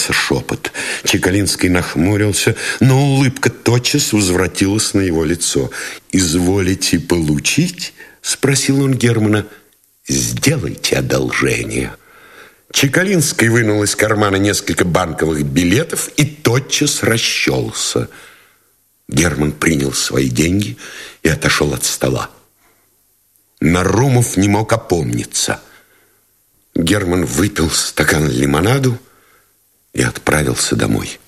раздался шепот. Чекалинский нахмурился, но улыбка тотчас возвратилась на его лицо. «Изволите получить?» – спросил он Германа. «Сделайте одолжение». Чекалинский вынул из кармана несколько банковых билетов и тотчас расчелся. Герман принял свои деньги и отошел от стола. Нарумов не мог опомниться. Герман выпил стакан лимонаду и отправился домой.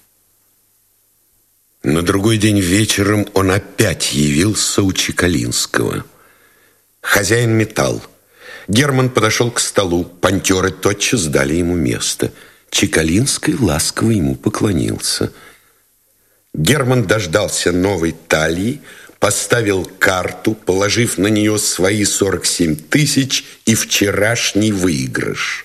На другой день вечером он опять явился у Чекалинского. Хозяин метал. Герман подошел к столу. Понтеры тотчас дали ему место. Чекалинский ласково ему поклонился. Герман дождался новой талии, поставил карту, положив на нее свои 47 тысяч и вчерашний выигрыш.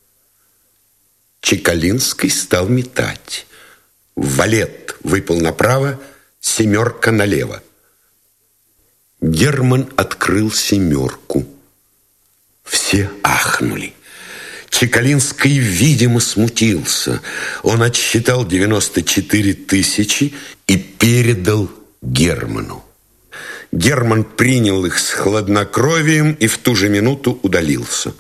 Чекалинский стал метать. Валет выпал направо, семерка налево. Герман открыл семерку. Все ахнули. Чекалинский, видимо, смутился. Он отсчитал 94 тысячи и передал Герману. Герман принял их с хладнокровием и в ту же минуту удалился.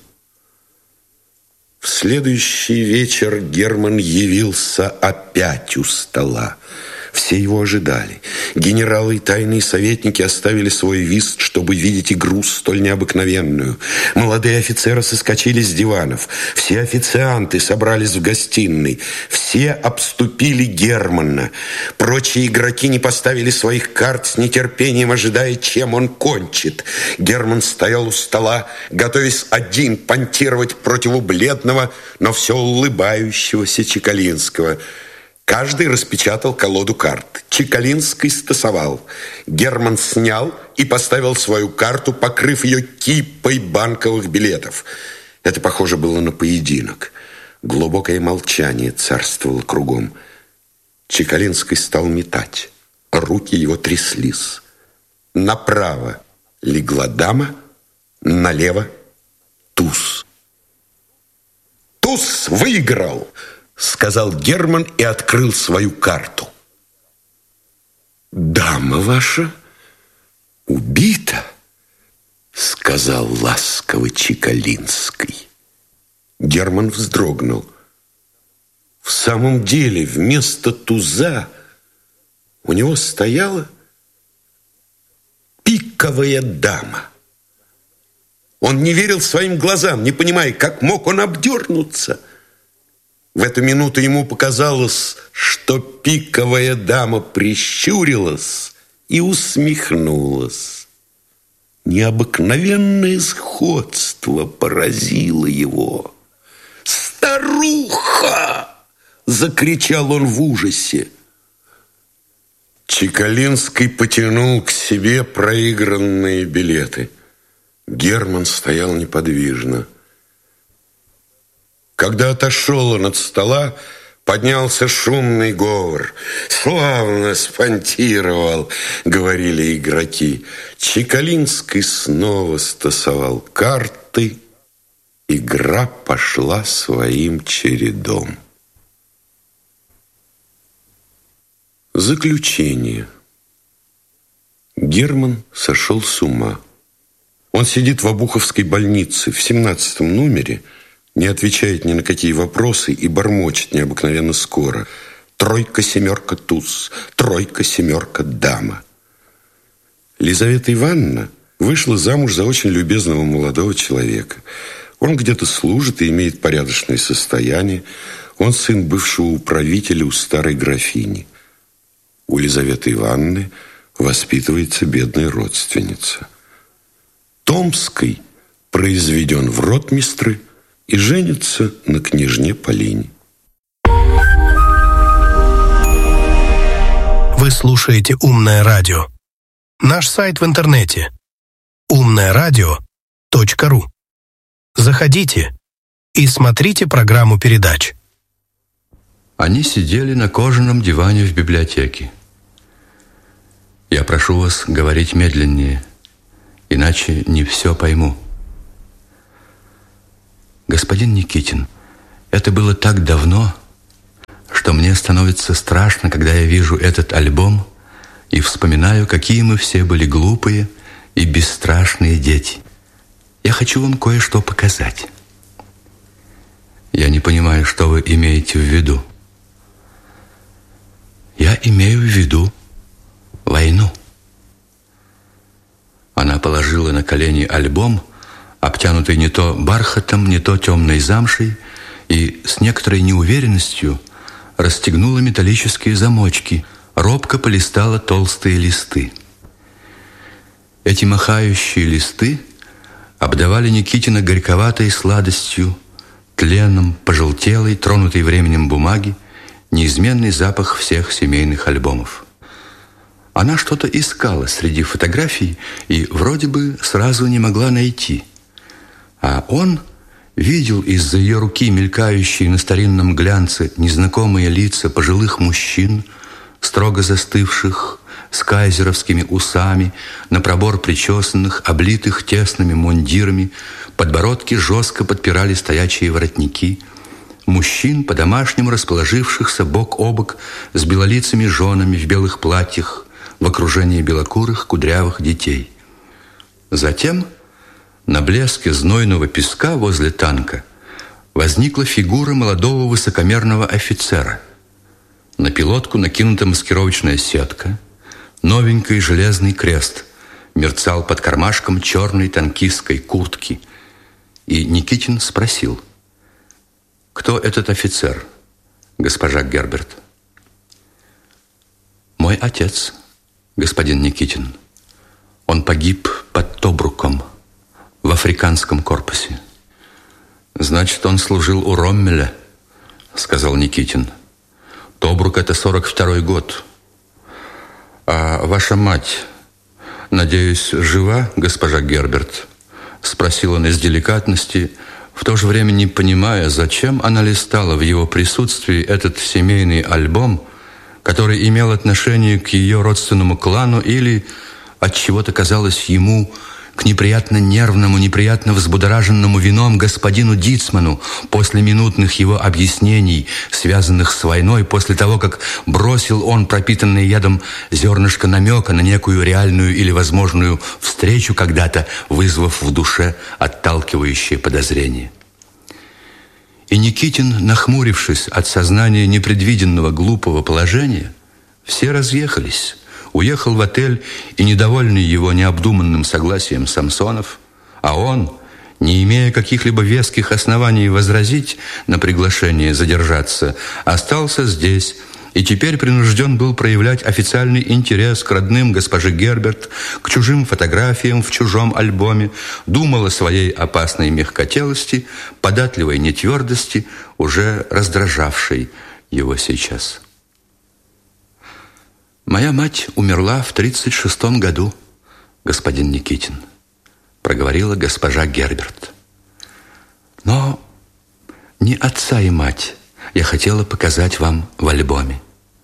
В следующий вечер Герман явился опять у стола. Все его ожидали. Генералы и тайные советники оставили свой вист, чтобы видеть игру столь необыкновенную. Молодые офицеры соскочили с диванов. Все официанты собрались в гостиной. Все обступили Германа. Прочие игроки не поставили своих карт, с нетерпением ожидая, чем он кончит. Герман стоял у стола, готовясь один понтировать против бледного, но все улыбающегося Чекалинского. Каждый распечатал колоду карт. Чекалинский стасовал. Герман снял и поставил свою карту, покрыв ее кипой банковых билетов. Это похоже было на поединок. Глубокое молчание царствовало кругом. Чекалинский стал метать. Руки его тряслись. Направо легла дама, налево туз. «Туз выиграл!» — сказал Герман и открыл свою карту. «Дама ваша убита», — сказал ласково Чекалинский. Герман вздрогнул. В самом деле, вместо туза у него стояла пиковая дама. Он не верил своим глазам, не понимая, как мог он обдернуться. В эту минуту ему показалось, что пиковая дама прищурилась и усмехнулась. Необыкновенное сходство поразило его. «Старуха!» — закричал он в ужасе. Чекалинский потянул к себе проигранные билеты. Герман стоял неподвижно. Когда отошел он от стола, поднялся шумный говор. «Славно спонтировал», — говорили игроки. Чекалинский снова стасовал карты. Игра пошла своим чередом. Заключение. Герман сошел с ума. Он сидит в Обуховской больнице в 17 номере, не отвечает ни на какие вопросы и бормочет необыкновенно скоро. Тройка, семерка, туз, тройка, семерка, дама. Лизавета Ивановна вышла замуж за очень любезного молодого человека. Он где-то служит и имеет порядочное состояние. Он сын бывшего управителя у старой графини. У Лизаветы Ивановны воспитывается бедная родственница. Томский произведен в ротмистры и женится на княжне Полине. Вы слушаете «Умное радио». Наш сайт в интернете umnaeradio.ru. Заходите и смотрите программу передач. Они сидели на кожаном диване в библиотеке. Я прошу вас говорить медленнее, иначе не все пойму. Господин Никитин, это было так давно. Мне становится страшно, когда я вижу этот альбом и вспоминаю, какие мы все были глупые и бесстрашные дети. Я хочу вам кое-что показать. Я не понимаю, что вы имеете в виду. Я имею в виду войну. Она положила на колени альбом, обтянутый не то бархатом, не то темной замшей, и с некоторой неуверенностью расстегнула металлические замочки, робко полистала толстые листы. Эти махающие листы обдавали Никитина горьковатой сладостью, тленом, пожелтелой, тронутой временем бумаги, неизменный запах всех семейных альбомов. Она что-то искала среди фотографий и вроде бы сразу не могла найти. А он видел из-за ее руки мелькающие на старинном глянце незнакомые лица пожилых мужчин, строго застывших, с кайзеровскими усами, на пробор причесанных, облитых тесными мундирами, подбородки жестко подпирали стоячие воротники, мужчин, по-домашнему расположившихся бок о бок с белолицами женами в белых платьях, в окружении белокурых кудрявых детей. Затем на блеске знойного песка возле танка возникла фигура молодого высокомерного офицера. На пилотку накинута маскировочная сетка, новенький железный крест мерцал под кармашком черной танкистской куртки. И Никитин спросил: «Кто этот офицер, госпожа Герберт?» «Мой отец, господин Никитин. Он погиб под Тобруком в африканском корпусе». «Значит, он служил у Роммеля», — сказал Никитин. «Тобрук — это 42-й год. А ваша мать, надеюсь, жива, госпожа Герберт?» — спросил он из деликатности, в то же время не понимая, зачем она листала в его присутствии этот семейный альбом, который имел отношение к ее родственному клану или, от чего-то казалось ему, к неприятно нервному, неприятно взбудораженному вином господину Дицману после минутных его объяснений, связанных с войной, после того, как бросил он пропитанное ядом зернышко намека на некую реальную или возможную встречу когда-то, вызвав в душе отталкивающее подозрение. И Никитин, нахмурившись от сознания непредвиденного глупого положения, все разъехались. Уехал в отель и недовольный его необдуманным согласием Самсонов, а он, не имея каких-либо веских оснований возразить на приглашение задержаться, остался здесь и теперь принужден был проявлять официальный интерес к родным госпожи Герберт, к чужим фотографиям в чужом альбоме, думал о своей опасной мягкотелости, податливой нетвердости, уже раздражавшей его сейчас. «Моя мать умерла в 36-м году, господин Никитин», проговорила госпожа Герберт. «Но не отца и мать я хотела показать вам в альбоме.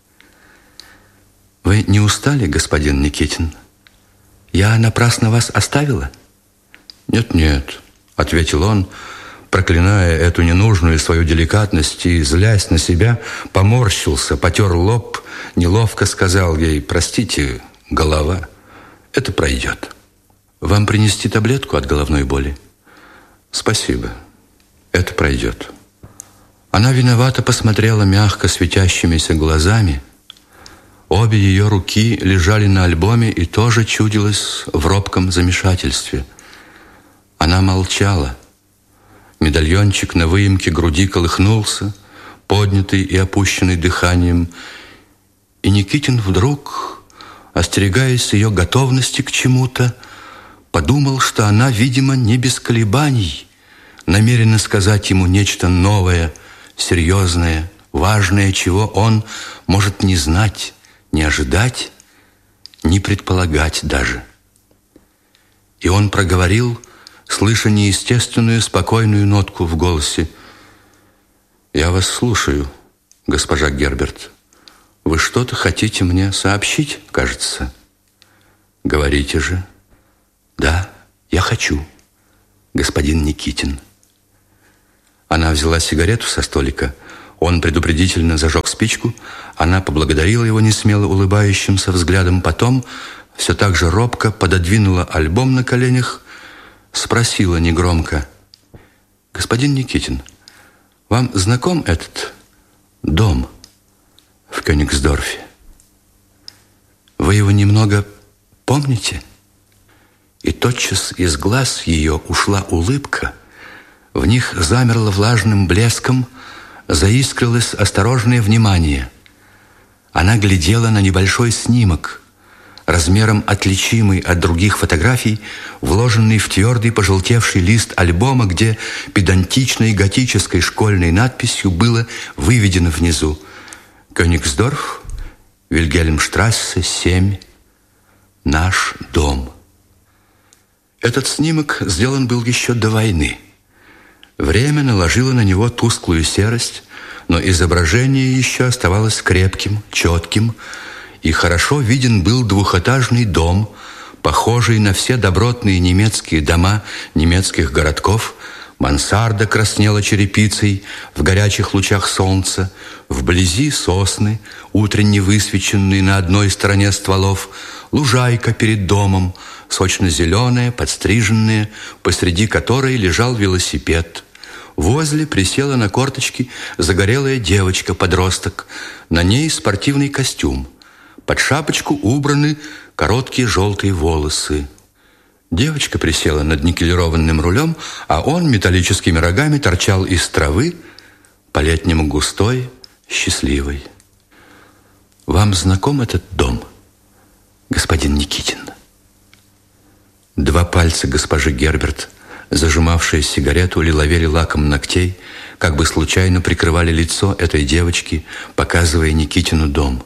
Вы не устали, господин Никитин? Я напрасно вас оставила?» «Нет-нет», ответил он, проклиная эту ненужную свою деликатность и, злясь на себя, поморщился, потер лоб, неловко сказал ей: «Простите, голова, это пройдет». «Вам принести таблетку от головной боли?» «Спасибо, это пройдет». Она виновато посмотрела мягко светящимися глазами. Обе ее руки лежали на альбоме и тоже чудилось в робком замешательстве. Она молчала. Медальончик на выемке груди колыхнулся, поднятый и опущенный дыханием, и Никитин вдруг, остерегаясь ее готовности к чему-то, подумал, что она, видимо, не без колебаний намерена сказать ему нечто новое, серьезное, важное, чего он может не знать, не ожидать, не предполагать даже. И он проговорил, слыша неестественную спокойную нотку в голосе: «Я вас слушаю, госпожа Герберт. Вы что-то хотите мне сообщить, кажется?» «Говорите же». «Да, я хочу, господин Никитин». Она взяла сигарету со столика. Он предупредительно зажег спичку. Она поблагодарила его несмело улыбающимся взглядом. Потом, все так же робко, пододвинула альбом на коленях, спросила негромко: «Господин Никитин, вам знаком этот дом в Кёнигсдорфе? Вы его немного помните?» И тотчас из глаз ее ушла улыбка, в них замерло влажным блеском, заискрилось осторожное внимание. Она глядела на небольшой снимок, размером отличимый от других фотографий, вложенный в твердый пожелтевший лист альбома, где педантичной готической школьной надписью было выведено внизу: «Кёнигсдорф, Вильгельмштрассе, 7, наш дом». Этот снимок сделан был еще до войны. Время наложило на него тусклую серость, но изображение еще оставалось крепким, четким, и хорошо виден был двухэтажный дом, похожий на все добротные немецкие дома немецких городков. Мансарда краснела черепицей в горячих лучах солнца, вблизи сосны, утренне высвеченные на одной стороне стволов, лужайка перед домом, сочно-зеленая, подстриженная, посреди которой лежал велосипед. Возле присела на корточки загорелая девочка-подросток, на ней спортивный костюм. Под шапочку убраны короткие желтые волосы. Девочка присела над никелированным рулем, а он металлическими рогами торчал из травы, по-летнему густой, счастливый. «Вам знаком этот дом, господин Никитин?» Два пальца госпожи Герберт, зажимавшие сигарету, лиловели лаком ногтей, как бы случайно прикрывали лицо этой девочки, показывая Никитину дом.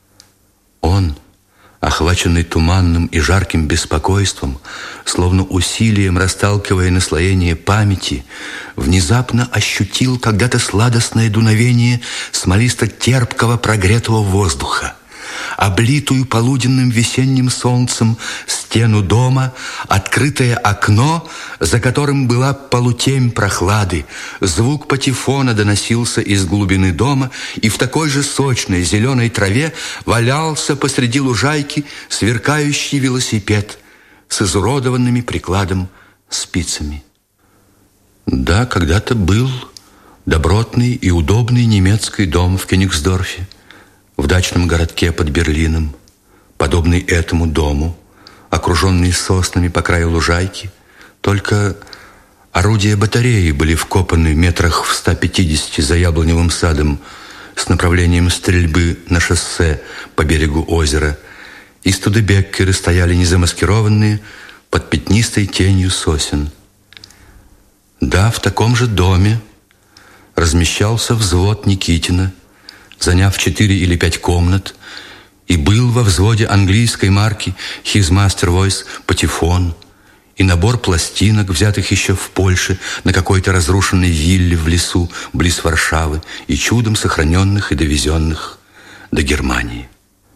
Он, охваченный туманным и жарким беспокойством, словно усилием расталкивая наслоение памяти, внезапно ощутил когда-то сладостное дуновение смолисто-терпкого прогретого воздуха, облитую полуденным весенним солнцем стену дома, открытое окно, за которым была полутемь прохлады. Звук патефона доносился из глубины дома, и в такой же сочной зеленой траве валялся посреди лужайки сверкающий велосипед с изуродованными прикладом спицами. Да, когда-то был добротный и удобный немецкий дом в Кёнигсдорфе, в дачном городке под Берлином, подобный этому дому, окруженный соснами по краю лужайки. Только орудия батареи были вкопаны метрах в 150 за яблоневым садом с направлением стрельбы на шоссе по берегу озера, и студебеккеры стояли незамаскированные под пятнистой тенью сосен. Да, в таком же доме размещался взвод Никитина, заняв 4 или 5 комнат, и был во взводе английской марки His Master Voice патефон и набор пластинок, взятых еще в Польше на какой-то разрушенной вилле в лесу близ Варшавы и чудом сохраненных и довезенных до Германии.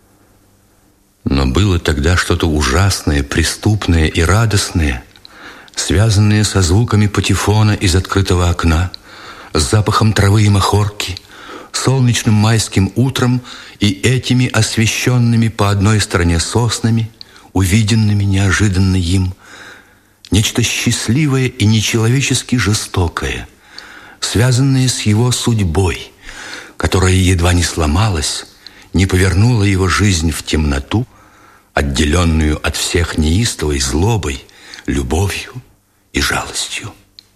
Но было тогда что-то ужасное, преступное и радостное, связанное со звуками патефона из открытого окна, с запахом травы и махорки, солнечным майским утром и этими освещенными по одной стороне соснами, увиденными неожиданно им, нечто счастливое и нечеловечески жестокое, связанное с его судьбой, которая едва не сломалась, не повернула его жизнь в темноту, отделенную от всех неистовой злобой, любовью и жалостью.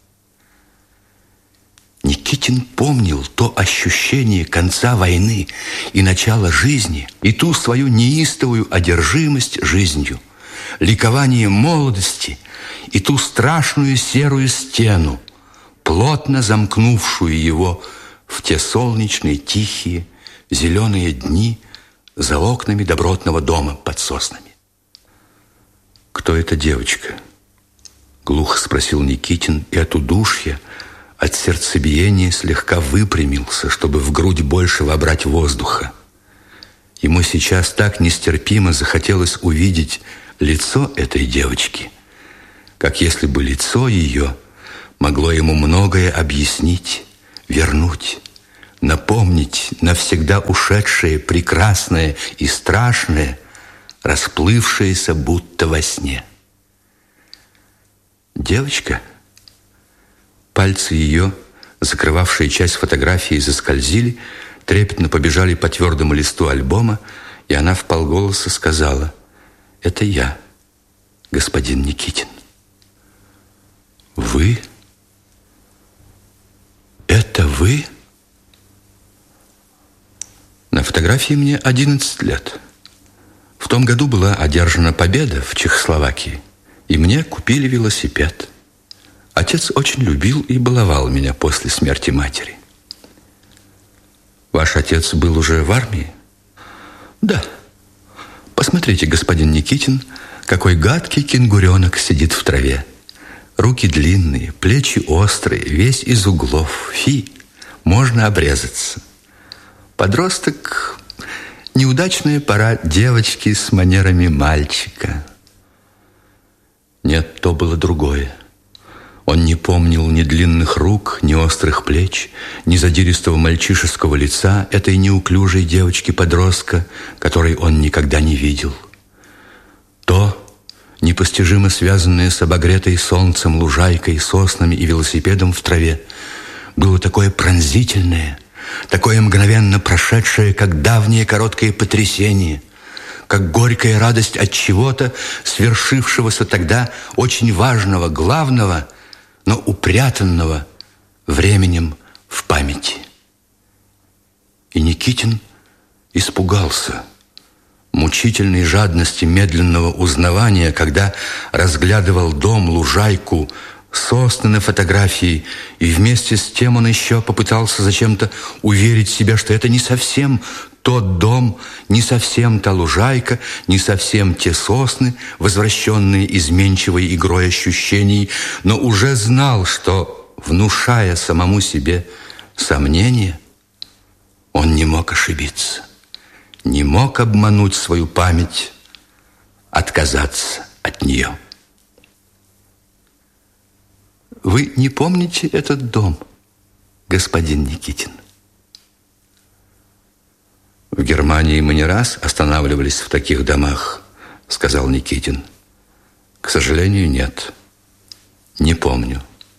Никитин помнил то ощущение конца войны и начала жизни, и ту свою неистовую одержимость жизнью, ликование молодости и ту страшную серую стену, плотно замкнувшую его в те солнечные, тихие, зеленые дни за окнами добротного дома под соснами. «Кто эта девочка?» — глухо спросил Никитин, и от удушья, от сердцебиения слегка выпрямился, чтобы в грудь больше вобрать воздуха. Ему сейчас так нестерпимо захотелось увидеть лицо этой девочки, как если бы лицо ее могло ему многое объяснить, вернуть, напомнить навсегда ушедшее, прекрасное и страшное, расплывшееся будто во сне. Девочка, пальцы ее, закрывавшие часть фотографии, заскользили, трепетно побежали по твердому листу альбома, и она вполголоса сказала: «Это я, господин Никитин». «Вы? Это вы?» На фотографии мне 11 лет. В том году была одержана победа в Чехословакии, и мне купили велосипед. Отец очень любил и баловал меня после смерти матери. Ваш отец был уже в армии? Да. Посмотрите, господин Никитин, какой гадкий кенгуренок сидит в траве. Руки длинные, плечи острые, весь из углов. Фи, можно обрезаться. Подросток – неудачная пора девочки с манерами мальчика. Нет, то было другое. Он не помнил ни длинных рук, ни острых плеч, ни задиристого мальчишеского лица этой неуклюжей девочки-подростка, которой он никогда не видел. То, непостижимо связанное с обогретой солнцем лужайкой, соснами и велосипедом в траве, было такое пронзительное, такое мгновенно прошедшее, как давнее короткое потрясение, как горькая радость от чего-то, свершившегося тогда очень важного, главного, но упрятанного временем в памяти. И Никитин испугался мучительной жадности медленного узнавания, когда разглядывал дом, лужайку, сосны на фотографии, и вместе с тем он еще попытался зачем-то уверить себя, что это не совсем тот дом, не совсем та лужайка, не совсем те сосны, возвращенные изменчивой игрой ощущений, но уже знал, что, внушая самому себе сомнение, он не мог ошибиться, не мог обмануть свою память, отказаться от нее. Вы не помните этот дом, господин Никитин? В Германии мы не раз останавливались в таких домах, сказал Никитин. К сожалению, нет. Не помню.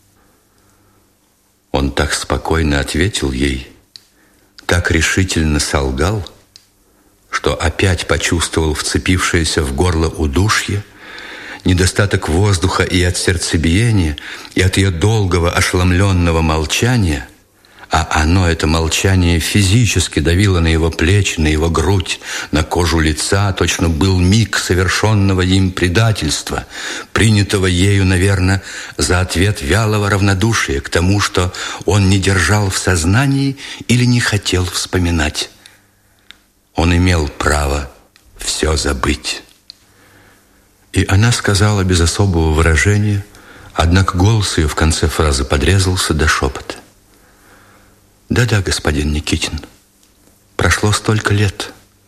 Он так спокойно ответил ей, так решительно солгал, что опять почувствовал вцепившееся в горло удушье, недостаток воздуха и от сердцебиения, и от ее долгого ошеломленного молчания, а оно, это молчание, физически давило на его плечи, на его грудь, на кожу лица, точно был миг совершенного им предательства, принятого ею, наверное, за ответ вялого равнодушия к тому, что он не держал в сознании или не хотел вспоминать. Он имел право все забыть. И она сказала без особого выражения, однако голос ее в конце фразы подрезался до шепота. Да-да, господин Никитин, прошло столько лет,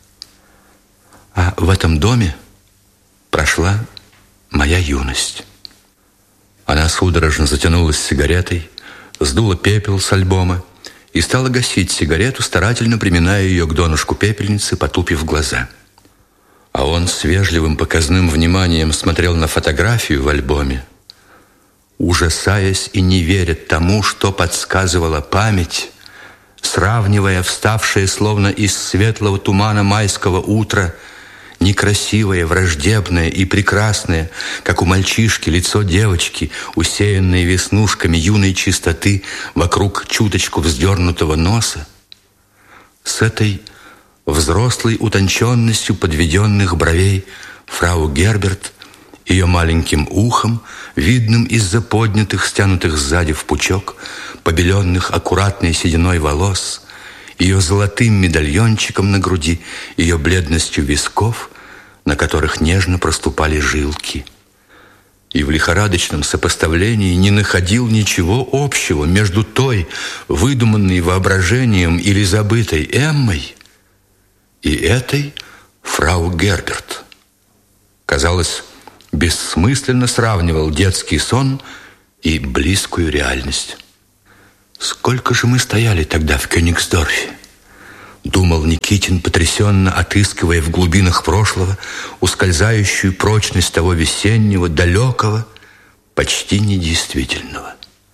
а в этом доме прошла моя юность. Она судорожно затянулась сигаретой, сдула пепел с альбома и стала гасить сигарету, старательно приминая ее к донышку пепельницы, потупив глаза. А он с вежливым показным вниманием смотрел на фотографию в альбоме, ужасаясь и не веря тому, что подсказывала память, сравнивая вставшее словно из светлого тумана майского утра некрасивое, враждебное и прекрасное, как у мальчишки, лицо девочки, усеянное веснушками юной чистоты вокруг чуточку вздернутого носа, с этой взрослой утонченностью подведенных бровей фрау Герберт, ее маленьким ухом, видным из-за поднятых, стянутых сзади в пучок, побеленных аккуратной сединой волос, ее золотым медальончиком на груди, ее бледностью висков, на которых нежно проступали жилки. И в лихорадочном сопоставлении не находил ничего общего между той, выдуманной воображением или забытой Эммой, и этой фрау Герберт. Казалось, бессмысленно сравнивал детский сон и близкую реальность. Сколько же мы стояли тогда в Кёнигсдорфе? Думал Никитин, потрясенно отыскивая в глубинах прошлого ускользающую прочность того весеннего, далекого, почти недействительного.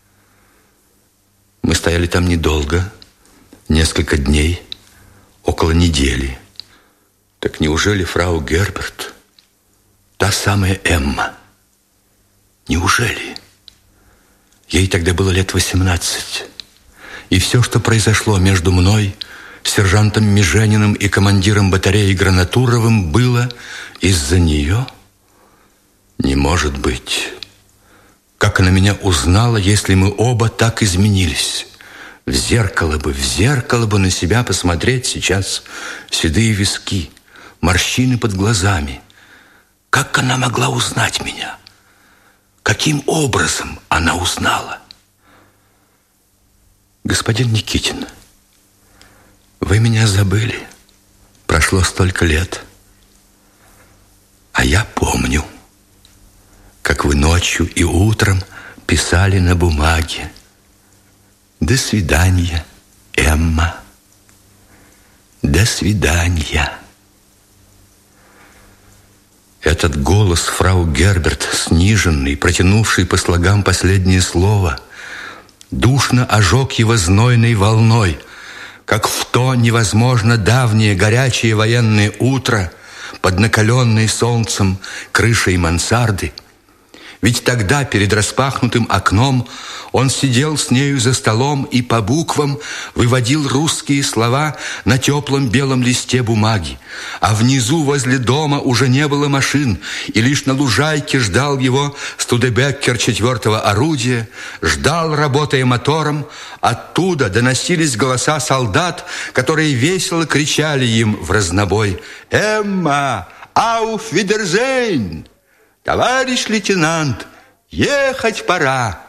Мы стояли там недолго, несколько дней, около недели. Так неужели фрау Герберт, та самая Эмма? Неужели? Ей тогда было лет 18. И все, что произошло между мной, сержантом Межениным и командиром батареи Гранатуровым, было из-за нее? Не может быть. Как она меня узнала, если мы оба так изменились? В зеркало бы на себя посмотреть сейчас. Седые виски, морщины под глазами. Как она могла узнать меня? Каким образом она узнала? Господин Никитин, вы меня забыли. Прошло столько лет. А я помню, как вы ночью и утром писали на бумаге: «До свидания, Эмма. До свидания». Этот голос фрау Герберт, сниженный, протянувший по слогам последнее слово, душно ожег его знойной волной, как в то невозможно давнее горячее военное утро под накаленной солнцем крышей мансарды. Ведь тогда перед распахнутым окном он сидел с нею за столом и по буквам выводил русские слова на теплом белом листе бумаги. А внизу возле дома уже не было машин, и лишь на лужайке ждал его Студебеккер 4-го орудия, ждал, работая мотором. Оттуда доносились голоса солдат, которые весело кричали им в разнобой: «Эмма, ауф видерзейн! Товарищ лейтенант, ехать пора!»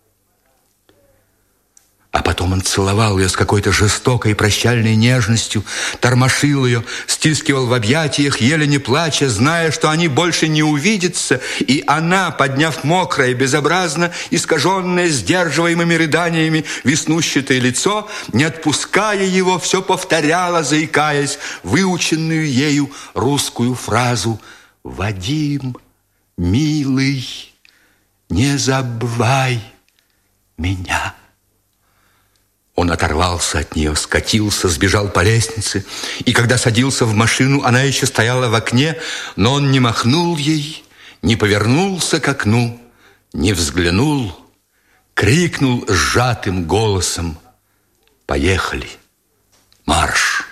А потом он целовал ее с какой-то жестокой прощальной нежностью, тормошил ее, стискивал в объятиях, еле не плача, зная, что они больше не увидятся, и она, подняв мокрое, безобразно искаженное сдерживаемыми рыданиями веснущатое лицо, не отпуская его, все повторяла, заикаясь, выученную ею русскую фразу: «Вадим, милый, не забывай меня». Он оторвался от нее, скатился, сбежал по лестнице, и когда садился в машину, она еще стояла в окне, но он не махнул ей, не повернулся к окну, не взглянул, крикнул сжатым голосом: «Поехали! Марш!»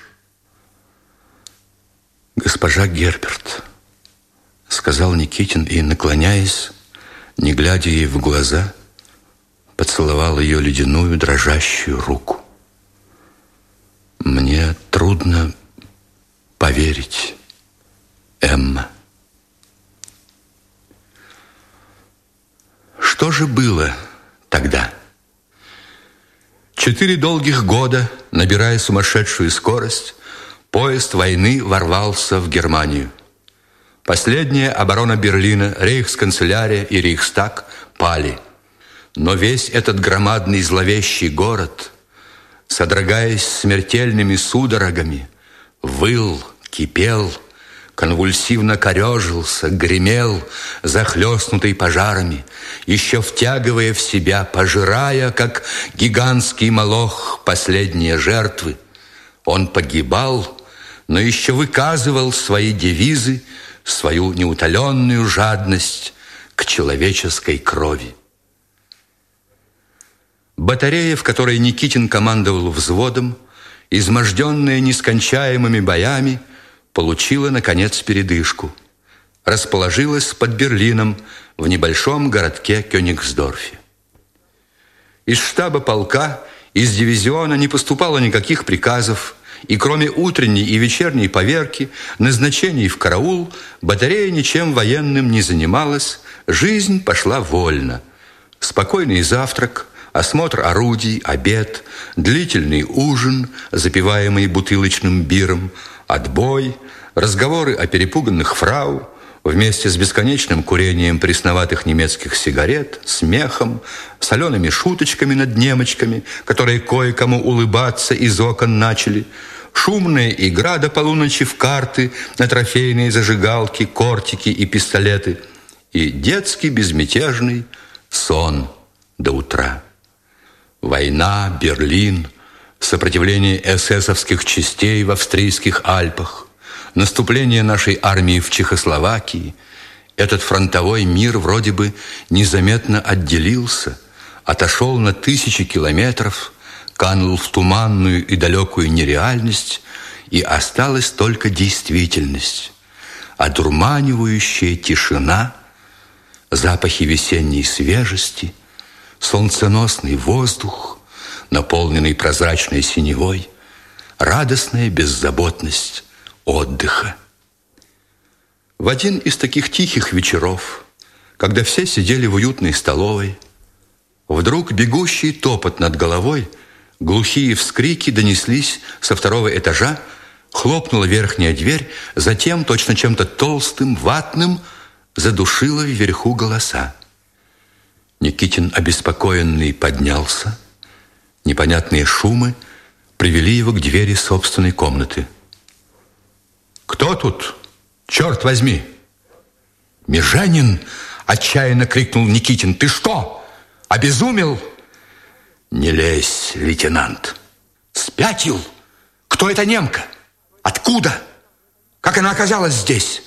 «Госпожа Герберт», — сказал Никитин и, наклоняясь, не глядя ей в глаза, поцеловал ее ледяную дрожащую руку. «Мне трудно поверить, Эмма». Что же было тогда? 4 долгих года, набирая сумасшедшую скорость, поезд войны ворвался в Германию. Последняя оборона Берлина, рейхсканцелярия и Рейхстаг пали. Но весь этот громадный зловещий город, содрогаясь смертельными судорогами, выл, кипел, конвульсивно корежился, гремел, захлестнутый пожарами, еще втягивая в себя, пожирая, как гигантский молох, последние жертвы. Он погибал, но еще выказывал свои девизы, свою неутоленную жадность к человеческой крови. Батарея, в которой Никитин командовал взводом, изможденная нескончаемыми боями, получила, наконец, передышку. Расположилась под Берлином в небольшом городке Кёнигсдорфе. Из штаба полка, из дивизиона не поступало никаких приказов, и кроме утренней и вечерней поверки, назначений в караул, батарея ничем военным не занималась, жизнь пошла вольно. Спокойный завтрак, осмотр орудий, обед, длительный ужин, запиваемый бутылочным биром, отбой, разговоры о перепуганных фрау, вместе с бесконечным курением пресноватых немецких сигарет, смехом, солеными шуточками над немочками, которые кое-кому улыбаться из окон начали, шумная игра до полуночи в карты, на трофейные зажигалки, кортики и пистолеты, и детский безмятежный сон до утра. Война, Берлин, сопротивление эсэсовских частей в австрийских Альпах, наступление нашей армии в Чехословакии. Этот фронтовой мир вроде бы незаметно отделился, отошел на тысячи километров, канул в туманную и далекую нереальность, и осталась только действительность, одурманивающая тишина, запахи весенней свежести, солнценосный воздух, наполненный прозрачной синевой, радостная беззаботность отдыха. В один из таких тихих вечеров, когда все сидели в уютной столовой, вдруг бегущий топот над головой, глухие вскрики донеслись со второго этажа, хлопнула верхняя дверь, затем точно чем-то толстым, ватным задушила вверху голоса. Никитин, обеспокоенный, поднялся. Непонятные шумы привели его к двери собственной комнаты. «Кто тут? Черт возьми!» «Межанин!» – отчаянно крикнул Никитин. «Ты что, обезумел?» «Не лезь, лейтенант!» «Спятил? Кто эта немка? Откуда? Как она оказалась здесь?»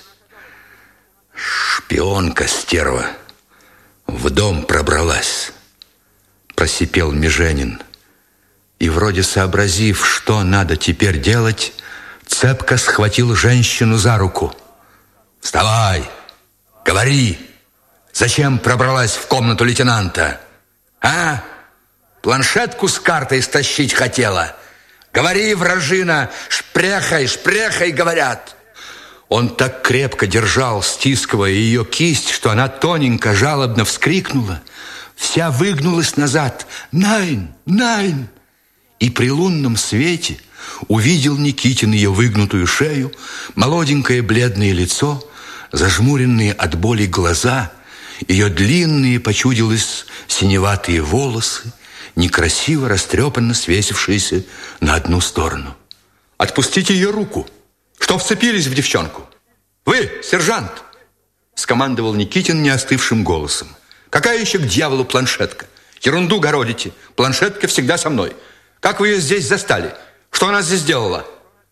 «Шпионка, стерва, в дом пробралась», – просипел Межанин. И вроде сообразив, что надо теперь делать, цепко схватил женщину за руку. «Вставай! Говори! Зачем пробралась в комнату лейтенанта? А? Планшетку с картой стащить хотела? Говори, вражина! Шпрехай, шпрехай, говорят!» Он так крепко держал, стискивая ее кисть, что она тоненько, жалобно вскрикнула, вся выгнулась назад. «Найн! Найн!» И при лунном свете увидел Никитин ее выгнутую шею, молоденькое бледное лицо, зажмуренные от боли глаза, ее длинные, почудилось, синеватые волосы, некрасиво растрепанно свесившиеся на одну сторону. «Отпустите ее руку! Что вцепились в девчонку? Вы, сержант!» скомандовал Никитин неостывшим голосом. «Какая еще к дьяволу планшетка? Ерунду городите. Планшетка всегда со мной. Как вы ее здесь застали? Что она здесь делала?»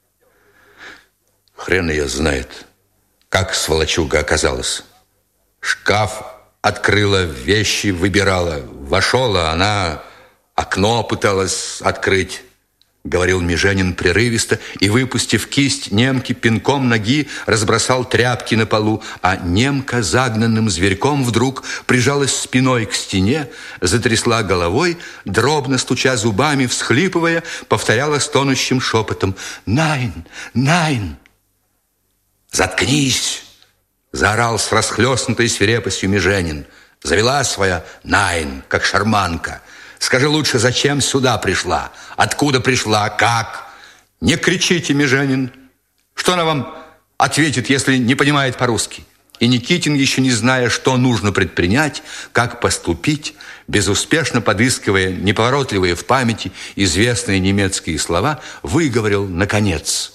«Хрен ее знает, как сволочуга оказалась. Шкаф открыла, вещи выбирала. Вошел, а она окно пыталась открыть», говорил Межанин прерывисто и, выпустив кисть немки, пинком ноги разбросал тряпки на полу, а немка загнанным зверьком вдруг прижалась спиной к стене, затрясла головой, дробно стуча зубами, всхлипывая, повторяла стонущим шепотом: «Найн! Найн!» «Заткнись!» – заорал с расхлёстнутой свирепостью Межанин. «Завела своя Найн, как шарманка. Скажи лучше, зачем сюда пришла? Откуда пришла? Как?» «Не кричите, Межанин. Что она вам ответит, если не понимает по-русски?» И Никитин, еще не зная, что нужно предпринять, как поступить, безуспешно подыскивая неповоротливые в памяти известные немецкие слова, выговорил наконец: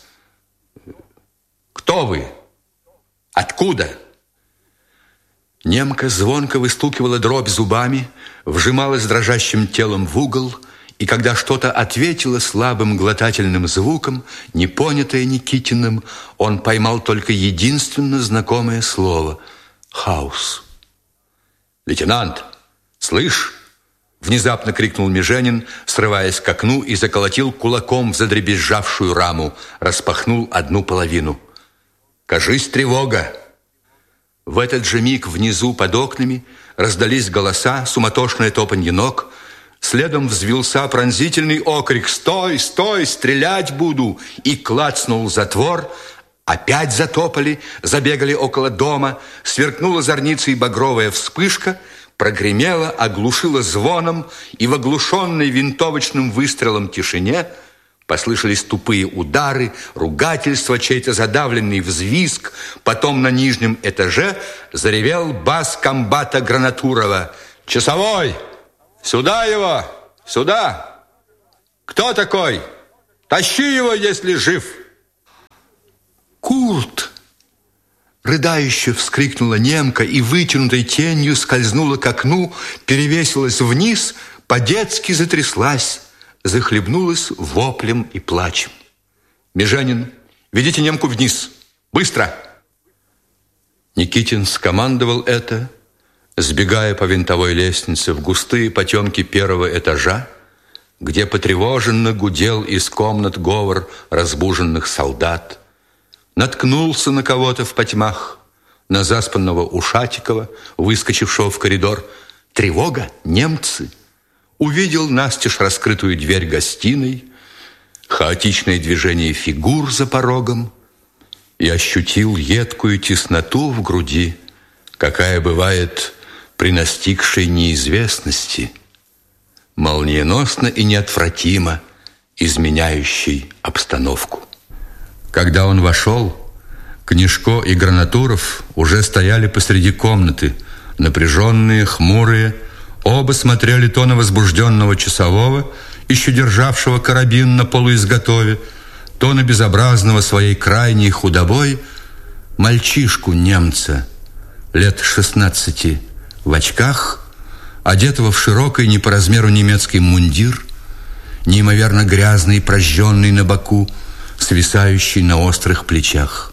«Кто вы? Откуда?» Немка звонко выстукивала дробь зубами, вжималась дрожащим телом в угол, и когда что-то ответила слабым глотательным звуком, не понятое Никитиным, он поймал только единственно знакомое слово — «хаус». «Лейтенант, слышь?» — внезапно крикнул Межанин, срываясь к окну, и заколотил кулаком в задребезжавшую раму, распахнул одну половину. «Кажись, тревога!» В этот же миг внизу под окнами раздались голоса, суматошное топанье ног. Следом взвился пронзительный окрик: «Стой, стой, стрелять буду!» И клацнул затвор. Опять затопали, забегали около дома. Сверкнула зорницей багровая вспышка, прогремела, оглушила звоном, и в оглушенной винтовочным выстрелом тишине Послышались тупые удары, ругательства, чей-то задавленный взвизг. Потом на нижнем этаже заревел бас комбата Гранатурова. «Часовой! Сюда его! Сюда! Кто такой? Тащи его, если жив!» «Курт!» Рыдающе вскрикнула немка и вытянутой тенью скользнула к окну, перевесилась вниз, по-детски затряслась, захлебнулась воплем и плачем. «Межанин, ведите немку вниз! Быстро!» Никитин скомандовал это, сбегая по винтовой лестнице в густые потемки первого этажа, где потревоженно гудел из комнат говор разбуженных солдат, наткнулся на кого-то в потьмах, на заспанного Ушатикова, выскочившего в коридор. Тревога, немцы! Увидел настежь раскрытую дверь гостиной, хаотичное движение фигур за порогом и ощутил едкую тесноту в груди, какая бывает при настигшей неизвестности, молниеносно и неотвратимо изменяющей обстановку. Когда он вошел, Книжко и Гранатуров уже стояли посреди комнаты, напряженные, хмурые. Оба смотрели то на возбужденного часового, еще державшего карабин на полуизготове, то на безобразного своей крайней худобой мальчишку-немца лет 16 в очках, одетого в широкий не по размеру немецкий мундир, неимоверно грязный, прожженный на боку, свисающий на острых плечах.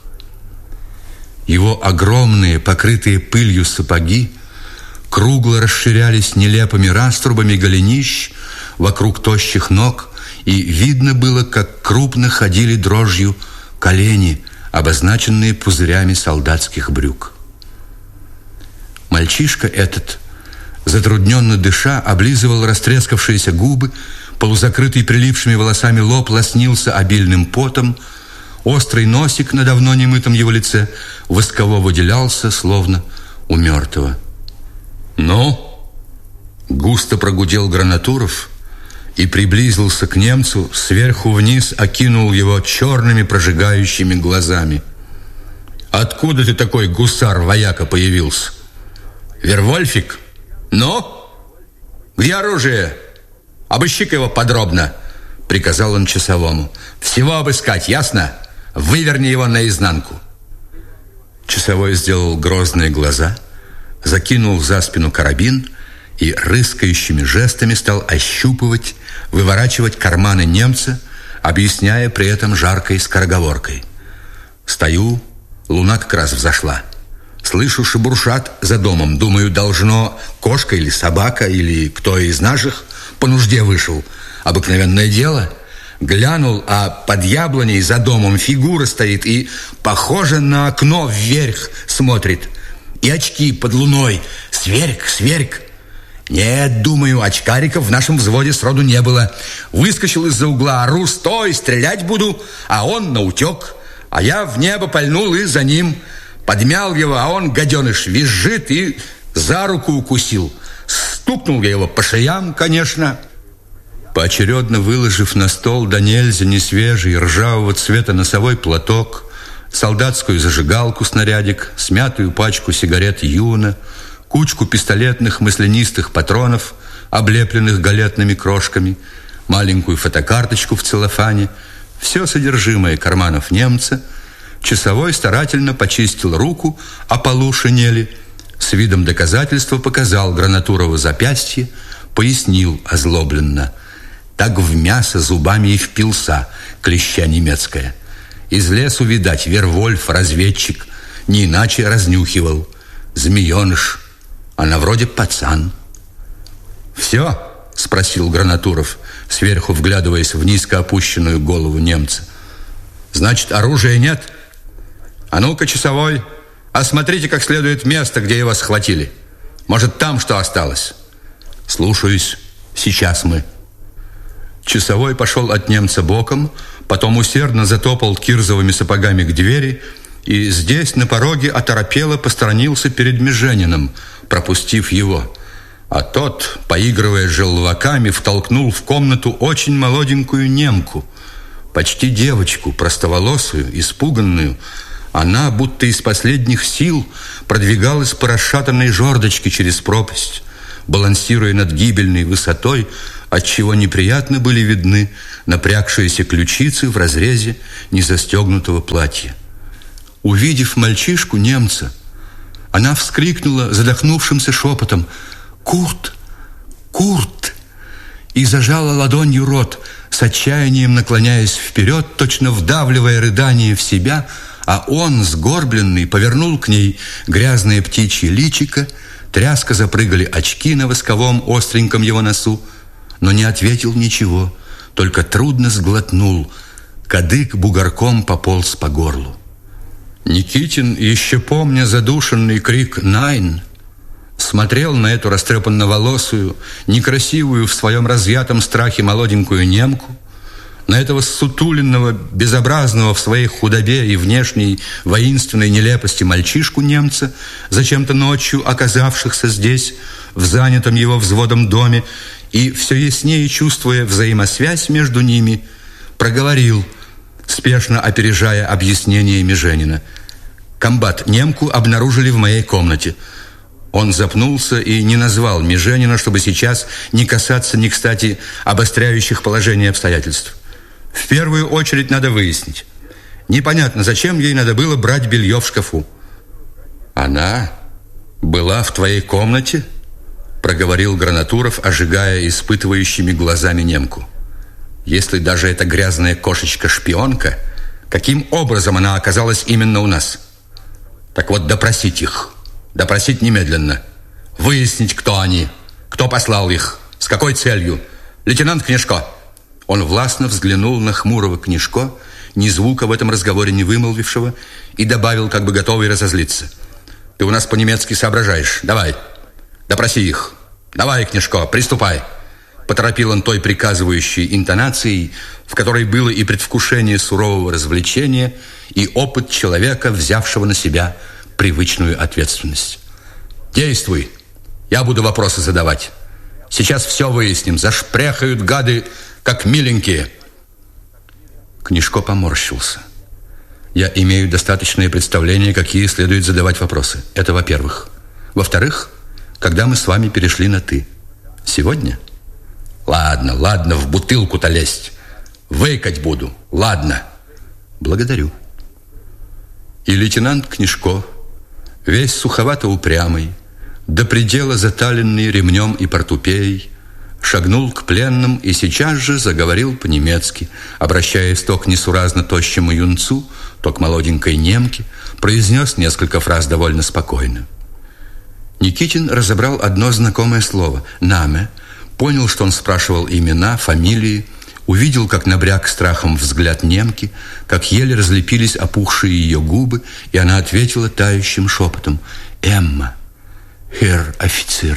Его огромные, покрытые пылью сапоги кругло расширялись нелепыми раструбами голенищ вокруг тощих ног, и видно было, как крупно ходили дрожью колени, обозначенные пузырями солдатских брюк. Мальчишка этот, затрудненно дыша, облизывал растрескавшиеся губы, полузакрытый прилипшими волосами лоб лоснился обильным потом, острый носик на давно немытом его лице восково выделялся, словно у мертвого. «Ну?» — густо прогудел Гранатуров и приблизился к немцу, сверху вниз окинул его черными прожигающими глазами. «Откуда ты такой гусар-вояка появился? Вервольфик? Ну? Где оружие? Обыщи-ка его подробно!» — приказал он часовому. «Всего обыскать, ясно? Выверни его наизнанку!» Часовой сделал грозные глаза, закинул за спину карабин и рыскающими жестами стал ощупывать, выворачивать карманы немца, объясняя при этом жаркой скороговоркой. «Стою, луна как раз взошла. Слышу, шебуршат за домом. Думаю, должно кошка или собака, или кто из наших по нужде вышел. Обыкновенное дело. Глянул, а под яблоней за домом фигура стоит и, похоже, на окно вверх смотрит. И очки под луной. Сверг. Нет, думаю, очкариков в нашем взводе сроду не было. Выскочил из-за угла, ору: стой, стрелять буду, а он наутек. А я в небо пальнул и за ним. Подмял его, а он, гаденыш, визжит и за руку укусил. Стукнул я его по шеям, конечно». Поочередно выложив на стол до нельзя несвежий ржавого цвета носовой платок, солдатскую зажигалку-снарядик, смятую пачку сигарет «Юна», кучку пистолетных маслянистых патронов, облепленных галетными крошками, маленькую фотокарточку в целлофане, все содержимое карманов немца, часовой старательно почистил руку о полу шинели, с видом доказательства показал Гранатурову запястье, пояснил озлобленно: «Так в мясо зубами и впился, клеща немецкая. Из лесу, видать, Вервольф, разведчик, не иначе разнюхивал. Змееныш, она вроде пацан». «Все?» — спросил Гранатуров, сверху вглядываясь в низко опущенную голову немца. «Значит, оружия нет? А ну-ка, часовой, осмотрите как следует место, где его схватили. Может, там что осталось?» «Слушаюсь. Сейчас мы». Часовой пошел от немца боком, потом усердно затопал кирзовыми сапогами к двери и здесь на пороге оторопело посторонился перед Межениным, пропустив его. А тот, поигрывая желваками, втолкнул в комнату очень молоденькую немку, Почти девочку, простоволосую, испуганную, она, будто из последних сил, продвигалась по расшатанной жердочке через пропасть, балансируя над гибельной высотой, отчего неприятно были видны напрягшиеся ключицы в разрезе незастегнутого платья. Увидев мальчишку-немца, она вскрикнула задохнувшимся шепотом: «Курт! Курт!» и зажала ладонью рот, с отчаянием наклоняясь вперед, точно вдавливая рыдание в себя, а он, сгорбленный, повернул к ней грязное птичье личико, тряско запрыгали очки на восковом остреньком его носу, но не ответил ничего, только трудно сглотнул. Кадык бугорком пополз по горлу. Никитин, еще помня задушенный крик «Найн!», смотрел на эту растрепанноволосую, некрасивую в своем разъятом страхе молоденькую немку, на этого сутуленного, безобразного в своей худобе и внешней воинственной нелепости мальчишку-немца, зачем-то ночью оказавшихся здесь, в занятом его взводом доме, и все яснее чувствуя взаимосвязь между ними, проговорил, спешно опережая объяснение Меженина: «Комбат, немку обнаружили в моей комнате». Он запнулся и не назвал Меженина, чтобы сейчас не касаться не кстати обостряющих положение обстоятельств. В первую очередь надо выяснить. Непонятно, зачем ей надо было брать белье в шкафу. «Она была в твоей комнате?» проговорил Гранатуров, ожигая испытывающими глазами немку. «Если даже эта грязная кошечка-шпионка, каким образом она оказалась именно у нас? Так вот, допросить их. Допросить немедленно. Выяснить, кто они, кто послал их, с какой целью. Лейтенант Книжко». Он властно взглянул на хмурого Книжко, ни звука в этом разговоре не вымолвившего, и добавил, как бы готовый разозлиться: «Ты у нас по-немецки соображаешь. Давай, допроси их. Давай, Книжко, приступай». Поторопил он той приказывающей интонацией, в которой было и предвкушение сурового развлечения, и опыт человека, взявшего на себя привычную ответственность. «Действуй, я буду вопросы задавать. Сейчас все выясним. Зашпряхают гады, как миленькие». Книжко поморщился. «Я имею достаточное представление, какие следует задавать вопросы. Это во-первых. Во-вторых, когда мы с вами перешли на «ты». Сегодня? Ладно, ладно, в бутылку-то лезть. Выкать буду. Ладно. Благодарю». И лейтенант Книжко, весь суховато-упрямый, до предела заталенный ремнем и портупеей, шагнул к пленным и сейчас же заговорил по-немецки, обращаясь то к несуразно тощему юнцу, то к молоденькой немке, произнес несколько фраз довольно спокойно. Никитин разобрал одно знакомое слово «наме», понял, что он спрашивал имена, фамилии, увидел, как набряк страхом взгляд немки, как еле разлепились опухшие ее губы, и она ответила тающим шепотом: «Эмма, херр офицер».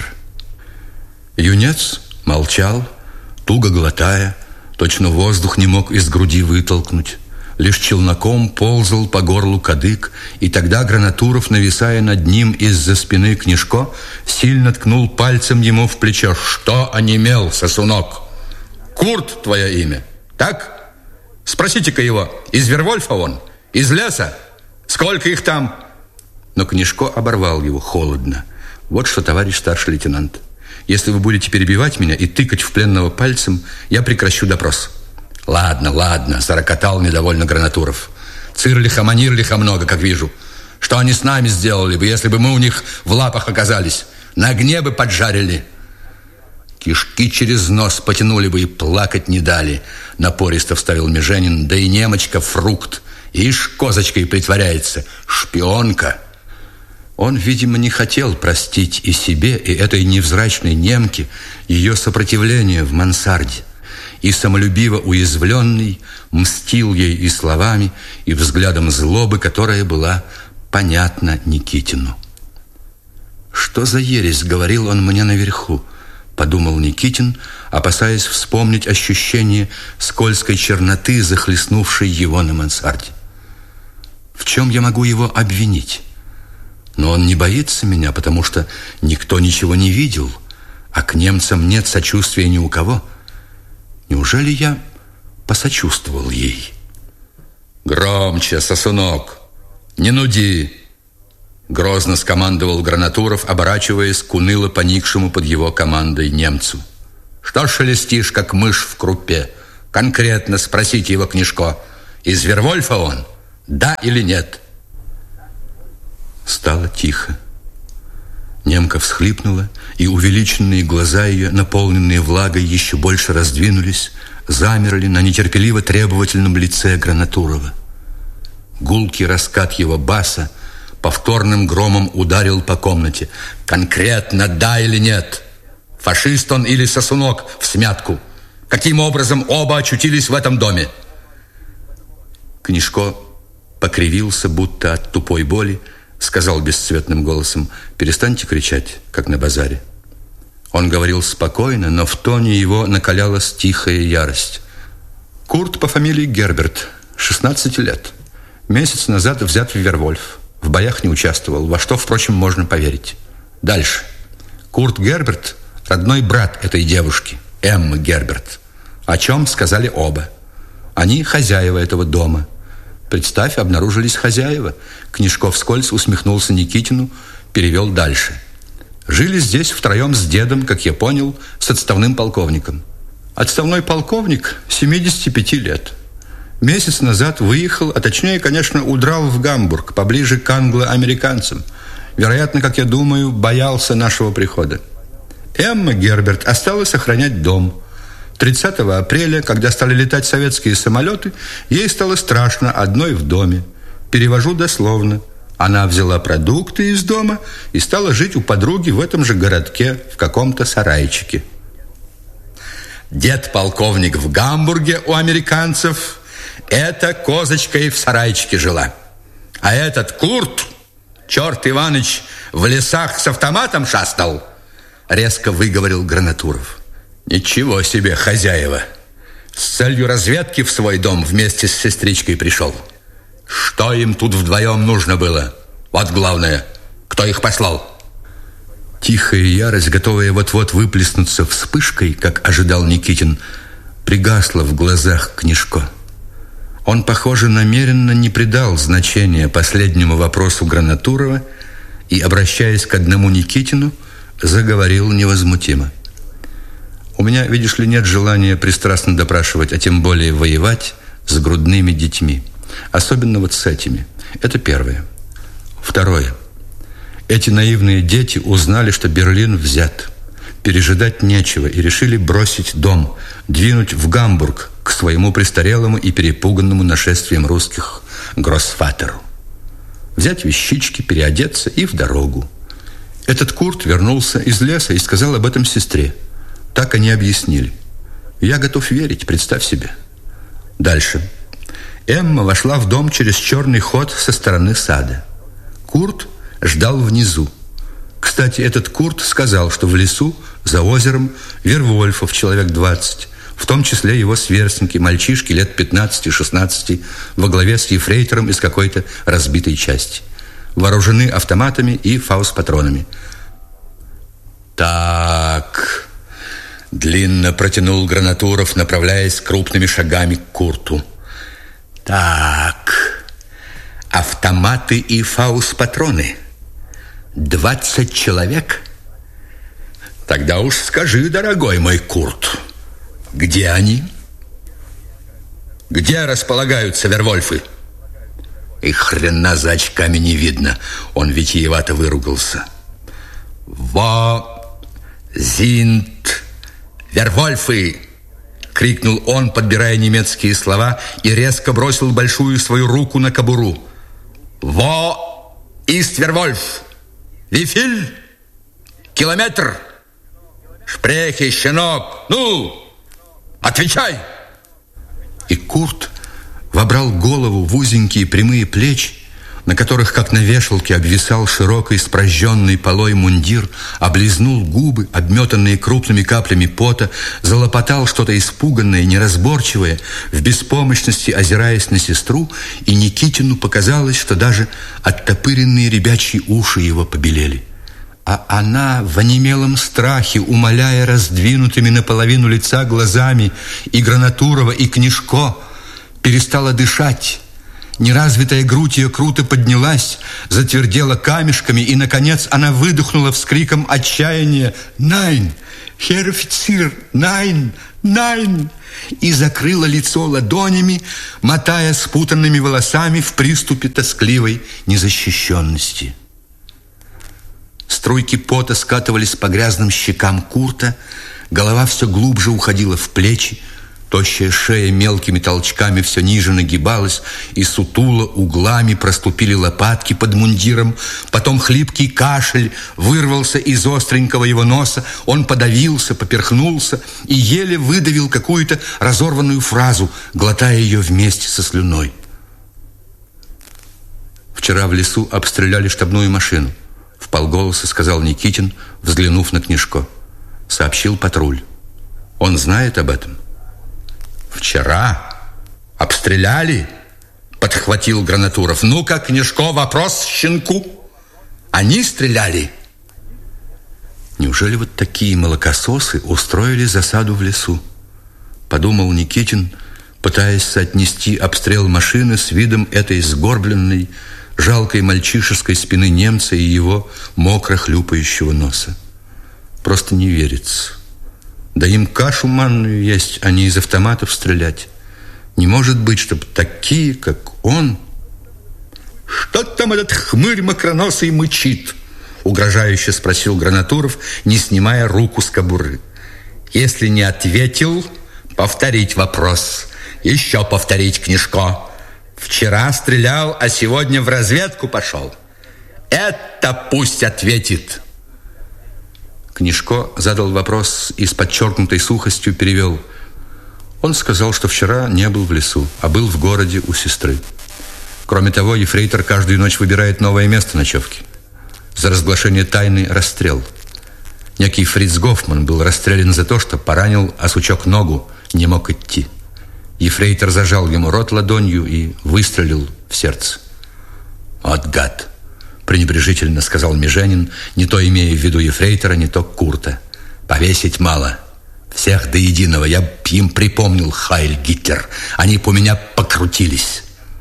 Юнец молчал, туго глотая, точно воздух не мог из груди вытолкнуть. Лишь челноком ползал по горлу кадык, и тогда Гранатуров, нависая над ним из-за спины Книжко, сильно ткнул пальцем ему в плечо. «Что онемел, сосунок? Курт твое имя, так? Спросите-ка его, из Вервольфа он? Из леса? Сколько их там?» Но Книжко оборвал его холодно. «Вот что, товарищ старший лейтенант, если вы будете перебивать меня и тыкать в пленного пальцем, я прекращу допрос». «Ладно, ладно», — зарокотал недовольно Гранатуров. «Цирлиха-манирлиха много, как вижу. Что они с нами сделали бы, если бы мы у них в лапах оказались? На огне бы поджарили. Кишки через нос потянули бы и плакать не дали», — напористо вставил Меженин. «Да и немочка фрукт. Ишь, козочкой притворяется. Шпионка». Он, видимо, не хотел простить и себе, и этой невзрачной немке ее сопротивление в мансарде. И самолюбиво уязвленный мстил ей и словами, и взглядом злобы, которая была понятна Никитину. «Что за ересь говорил он мне наверху?» — подумал Никитин, опасаясь вспомнить ощущение скользкой черноты, захлестнувшей его на мансарде. «В чем я могу его обвинить? Но он не боится меня, потому что никто ничего не видел, а к немцам нет сочувствия ни у кого. Неужели я посочувствовал ей. «Громче, сосунок, не нуди!» Грозно скомандовал Гранатуров, оборачиваясь к уныло поникшему под его командой немцу. «Что шелестишь, как мышь в крупе? Конкретно спросите его, Книжко, из Вервольфа он? Да или нет?» Стало тихо. Немка всхлипнула, и увеличенные глаза ее, наполненные влагой, еще больше раздвинулись, замерли на нетерпеливо требовательном лице Гранатурова. Гулкий раскат его баса повторным громом ударил по комнате. «Конкретно да или нет? Фашист он или сосунок всмятку? Каким образом оба очутились в этом доме?» Книжко покривился, будто от тупой боли, сказал бесцветным голосом: «Перестаньте кричать, как на базаре». Он говорил спокойно, но в тоне его накалялась тихая ярость. «Курт по фамилии Герберт, 16 лет. Месяц назад взят в Вервольф. В боях не участвовал, во что, впрочем, можно поверить. Дальше. Курт Герберт – родной брат этой девушки, Эммы Герберт. О чем сказали оба. Они хозяева этого дома. Представь, обнаружились хозяева». Книжко вскользь усмехнулся Никитину, перевел дальше. «Жили здесь втроем с дедом, как я понял, с отставным полковником. Отставной полковник 75 лет. Месяц назад выехал, а точнее, конечно, удрал в Гамбург, поближе к англо-американцам. Вероятно, как я думаю, боялся нашего прихода. Эмма Герберт осталась охранять дом. 30 апреля, когда стали летать советские самолеты, ей стало страшно одной в доме. Перевожу дословно. Она взяла продукты из дома и стала жить у подруги в этом же городке, в каком-то сарайчике. Дед-полковник в Гамбурге у американцев, эта козочка и в сарайчике жила. А этот Курт, черт Иваныч, в лесах с автоматом шастал», резко выговорил Гранатуров. «Ничего себе, хозяева! С целью разведки в свой дом вместе с сестричкой пришел. Что им тут вдвоем нужно было? Вот главное, кто их послал?» Тихая ярость, готовая вот-вот выплеснуться вспышкой, как ожидал Никитин, пригасла в глазах Книжко. Он, похоже, намеренно не придал значения последнему вопросу Гранатурова и, обращаясь к одному Никитину, заговорил невозмутимо. «У меня, видишь ли, нет желания пристрастно допрашивать, а тем более воевать с грудными детьми. Особенно вот с этими. Это первое. Второе. Эти наивные дети узнали, что Берлин взят. Пережидать нечего и решили бросить дом, двинуть в Гамбург к своему престарелому и перепуганному нашествием русских гроссфатеру. Взять вещички, переодеться и в дорогу. Этот Курт вернулся из леса и сказал об этом сестре. Так они объяснили. Я готов верить, представь себе. Дальше. Эмма вошла в дом через черный ход со стороны сада. Курт ждал внизу. Кстати, этот Курт сказал, что в лесу за озером Вервольфов человек 20, в том числе его сверстники, мальчишки лет 15-16, во главе с ефрейтором из какой-то разбитой части. Вооружены автоматами и фаус-патронами. «Так», — длинно протянул Гранатуров, направляясь крупными шагами к Курту. «Так, автоматы и фаус-патроны. 20 человек? Тогда уж скажи, дорогой мой Курт, где они? Где располагаются Вервольфы?» «И хрена за очками не видно», — он витиевато выругался. «Во зинт Вервольфы!» — крикнул он, подбирая немецкие слова, и резко бросил большую свою руку на кобуру. «Во ист Вервольф! Вифиль? Километр? Шпрехи, щенок! Ну, отвечай!» И Курт вобрал голову в узенькие прямые плечи, на которых, как на вешалке, обвисал широкий спрожженный полой мундир, облизнул губы, обметанные крупными каплями пота, залопотал что-то испуганное, неразборчивое, в беспомощности озираясь на сестру, и Никитину показалось, что даже оттопыренные ребячьи уши его побелели. А она в онемелом страхе, умоляя раздвинутыми наполовину лица глазами и Гранатурова, и Книжко, перестала дышать. Неразвитая грудь ее круто поднялась, затвердела камешками, и, наконец, она выдохнула вскриком отчаяния: «Найн! Херр офицер! Найн! Найн!» и закрыла лицо ладонями, мотая спутанными волосами в приступе тоскливой незащищенности. Струйки пота скатывались по грязным щекам Курта, голова все глубже уходила в плечи, тощая шея мелкими толчками все ниже нагибалась, и сутуло углами проступили лопатки под мундиром. Потом хлипкий кашель вырвался из остренького его носа, он подавился, поперхнулся и еле выдавил какую-то разорванную фразу, глотая ее вместе со слюной. «Вчера в лесу обстреляли штабную машину», — вполголоса сказал Никитин, взглянув на Книжко. Сообщил патруль. «Он знает об этом?» «Вчера обстреляли?» — подхватил Гранатуров. «Ну-ка, Книжко, вопрос щенку. Они стреляли?» «Неужели вот такие молокососы устроили засаду в лесу?» — подумал Никитин, пытаясь соотнести обстрел машины с видом этой сгорбленной, жалкой мальчишеской спины немца и его мокро-хлюпающего носа. Просто не верится. Да им кашу манную есть, а не из автоматов стрелять. Не может быть, чтобы такие, как он... «Что там этот хмырь мокроносый мычит?» — угрожающе спросил Гранатуров, не снимая руку с кобуры. «Если не ответил, повторить вопрос. Еще повторить, Книжко. Вчера стрелял, а сегодня в разведку пошел. Это пусть ответит». Книжко задал вопрос и с подчеркнутой сухостью перевел. Он сказал, что вчера не был в лесу, а был в городе у сестры. Кроме того, ефрейтор каждую ночь выбирает новое место ночевки. За разглашение тайны расстрел. Некий Фриц Гофман был расстрелян за то, что поранил о сучок ногу, не мог идти. Ефрейтор зажал ему рот ладонью и выстрелил в сердце. «От гад!» — пренебрежительно сказал Меженин, не то имея в виду ефрейтора, не то Курта. «Повесить мало. Всех до единого. Я б им припомнил, Хайль Гитлер. Они б у меня покрутились».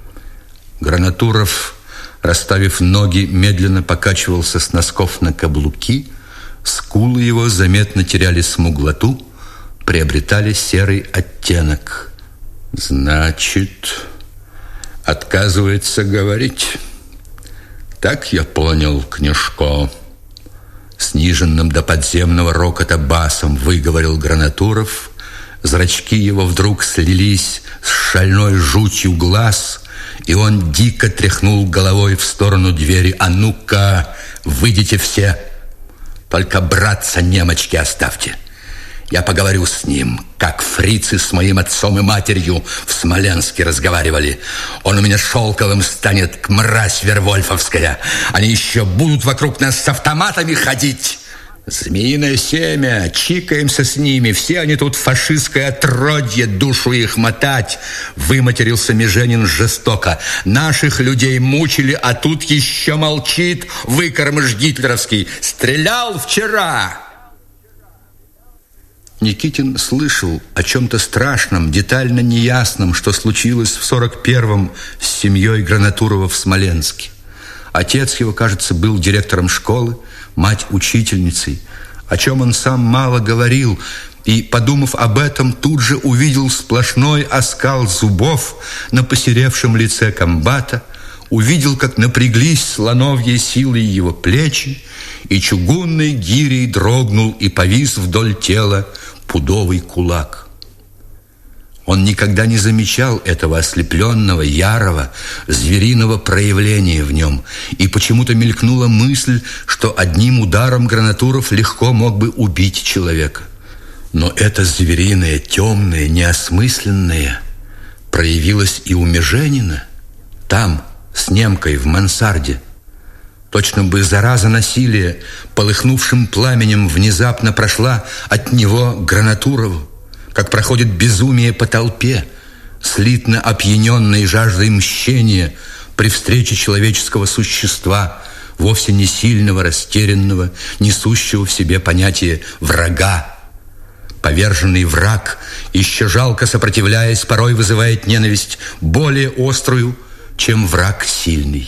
Гранатуров, расставив ноги, медленно покачивался с носков на каблуки. Скулы его заметно теряли смуглоту, приобретали серый оттенок. «Значит, отказывается говорить. Так я понял, Книжко». Сниженным до подземного рокота басом выговорил Гранатуров. Зрачки его вдруг слились с шальной жутью глаз, и он дико тряхнул головой в сторону двери. «А ну-ка, выйдите все! Только братца немочки оставьте. Я поговорю с ним, как фрицы с моим отцом и матерью в Смоленске разговаривали. Он у меня шелковым станет, мразь вервольфовская. Они еще будут вокруг нас с автоматами ходить. Змеиное семя, чикаемся с ними. Все они тут фашистское отродье, душу их мотать». Выматерился Меженин жестоко. «Наших людей мучили, а тут еще молчит выкормыш гитлеровский. Стрелял вчера». Никитин слышал о чем-то страшном, детально неясном, что случилось в 41-м с семьей Гранатурова в Смоленске. Отец его, кажется, был директором школы, мать учительницей, о чем он сам мало говорил, и, подумав об этом, тут же увидел сплошной оскал зубов на посеревшем лице комбата, увидел, как напряглись слоновьей силой его плечи, и чугунной гирей дрогнул и повис вдоль тела пудовый кулак. Он никогда не замечал этого ослепленного, ярого, звериного проявления в нем, и почему-то мелькнула мысль, что одним ударом Гранатуров легко мог бы убить человека. Но это звериное, темное, неосмысленное проявилось и у Меженина, там, с немкой в мансарде. Точно бы зараза насилия, полыхнувшим пламенем, внезапно прошла от него к Гранатурову, как проходит безумие по толпе, слитно опьяненной жаждой мщения при встрече человеческого существа, вовсе не сильного, растерянного, несущего в себе понятие врага. Поверженный враг, еще жалко сопротивляясь, порой вызывает ненависть более острую, чем враг сильный.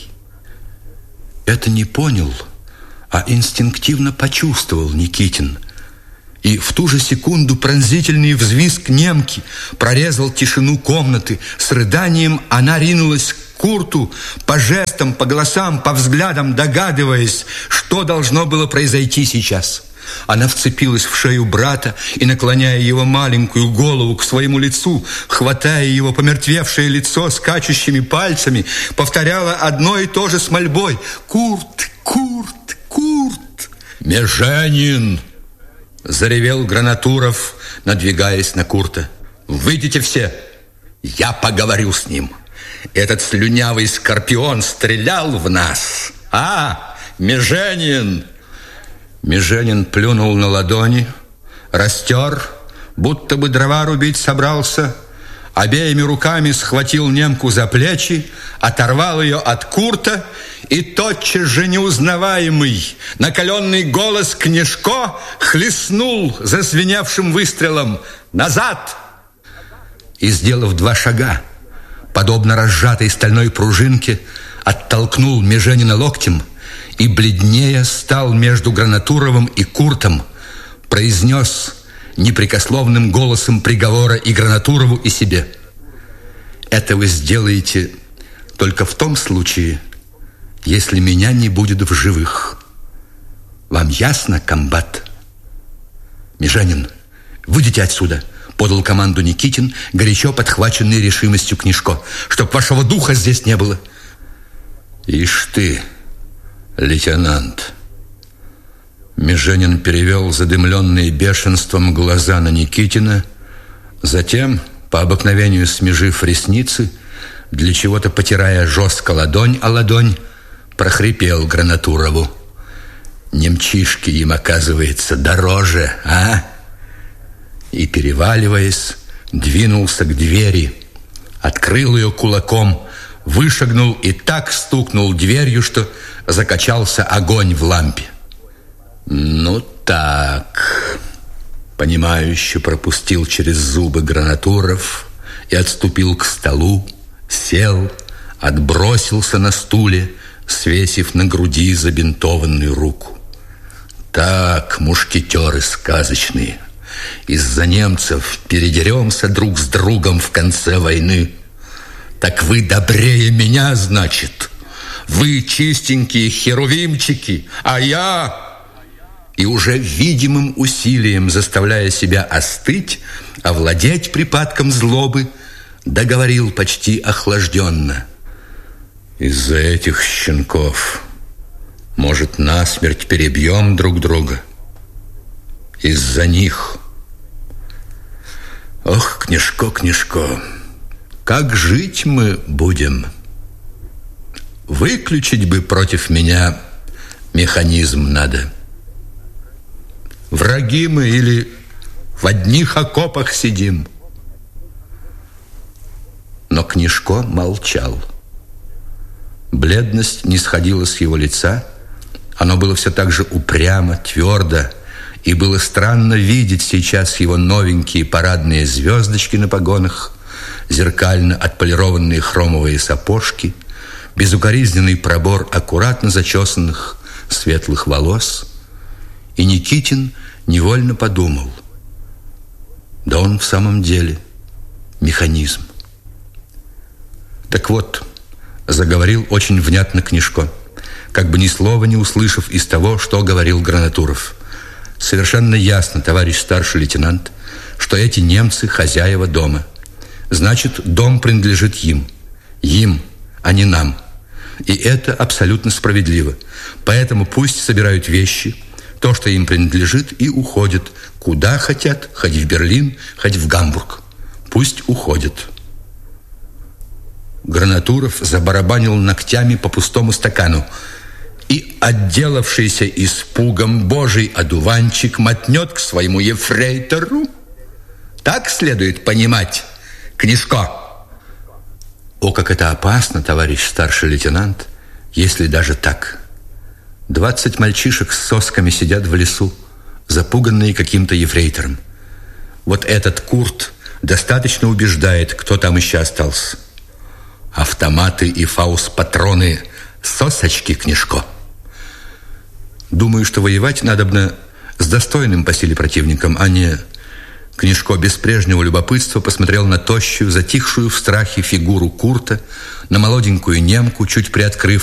Это не понял, а инстинктивно почувствовал Никитин. И в ту же секунду пронзительный взвизг немки прорезал тишину комнаты. С рыданием она ринулась к Курту, по жестам, по голосам, по взглядам, догадываясь, что должно было произойти сейчас. Она вцепилась в шею брата и, наклоняя его маленькую голову к своему лицу, хватая его помертвевшее лицо скачущими пальцами, повторяла одно и то же с мольбой: «Курт, Курт, Курт!» «Меженин!» — заревел Гранатуров, надвигаясь на Курта. «Выйдите все! Я поговорю с ним! Этот слюнявый скорпион стрелял в нас! Меженин!» Меженин плюнул на ладони, растер, будто бы дрова рубить собрался, обеими руками схватил немку за плечи, оторвал ее от Курта, и тотчас же неузнаваемый, накаленный голос Книжко хлестнул зазвеневшим выстрелом: «Назад!» И, сделав 2 шага, подобно разжатой стальной пружинке, оттолкнул Меженина локтем и, бледнее, стал между Гранатуровым и Куртом, произнес непрекословным голосом приговора и Гранатурову, и себе: «Это вы сделаете только в том случае, если меня не будет в живых. Вам ясно, комбат?» «Меженин, выйдите отсюда!» — подал команду Никитин, горячо подхваченный решимостью Книжко. «Чтоб вашего духа здесь не было!» «Ишь ты, лейтенант!» Меженин перевел задымленные бешенством глаза на Никитина, затем, по обыкновению смежив ресницы, для чего-то потирая жестко ладонь о ладонь, прохрипел Гранатурову: «Немчишки им, оказывается, дороже, а?» И, переваливаясь, двинулся к двери, открыл ее кулаком, вышагнул и так стукнул дверью, что закачался огонь в лампе. «Ну так», — понимающе пропустил через зубы Гранатуров и отступил к столу, сел, отбросился на стуле, свесив на груди забинтованную руку. «Так, мушкетеры сказочные, из-за немцев передеремся друг с другом в конце войны. Так вы добрее меня, значит? Вы чистенькие херувимчики, а я...» И уже видимым усилием, заставляя себя остыть, овладеть припадком злобы, договорил почти охлажденно: «Из-за этих щенков, может, насмерть перебьем друг друга? Из-за них. Ох, Книжко, Книжко, как жить мы будем? Выключить бы против меня механизм надо. Враги мы или в одних окопах сидим?» Но Книжко молчал. Бледность не сходила с его лица. Оно было все так же упрямо, твердо, и было странно видеть сейчас его новенькие парадные звездочки на погонах, зеркально отполированные хромовые сапожки, безукоризненный пробор аккуратно зачесанных светлых волос. И Никитин невольно подумал: да он в самом деле механизм. Так вот, заговорил очень внятно Книжко, как бы ни слова не услышав из того, что говорил Гранатуров: совершенно ясно, товарищ старший лейтенант, что эти немцы хозяева дома. Значит, дом принадлежит им, а не нам. И это абсолютно справедливо. Поэтому пусть собирают вещи, то, что им принадлежит, и уходят. Куда хотят, хоть в Берлин, хоть в Гамбург. Пусть уходят. Гранатуров забарабанил ногтями по пустому стакану. И, отделавшийся испугом, божий одуванчик мотнет к своему ефрейтору. Так следует понимать, Книжко. О, как это опасно, товарищ старший лейтенант, если даже так. 20 мальчишек с сосками сидят в лесу, запуганные каким-то ефрейтором. Вот этот Курт достаточно убеждает, кто там еще остался. Автоматы и фаус-патроны, сосочки, княжко. Думаю, что воевать надобно с достойным по силе противником, а не... Княжко без прежнего любопытства посмотрел на тощую, затихшую в страхе фигуру Курта, на молоденькую немку, чуть приоткрыв